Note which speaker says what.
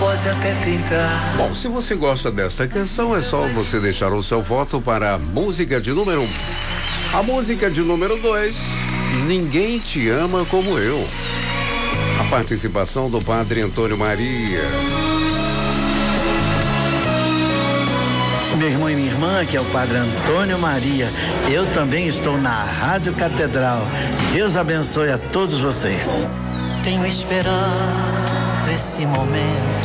Speaker 1: pode até tentar.
Speaker 2: Bom, se você gosta desta canção, é só você deixar o seu voto para a música de número 1. A música de número 2, Ninguém Te Ama Como Eu. A participação do Padre Antônio Maria.
Speaker 3: Meu irmão e minha irmã, que é o Padre Antônio Maria, eu também estou na Rádio Catedral. Deus abençoe a todos vocês.
Speaker 1: Tenho esperado esse momento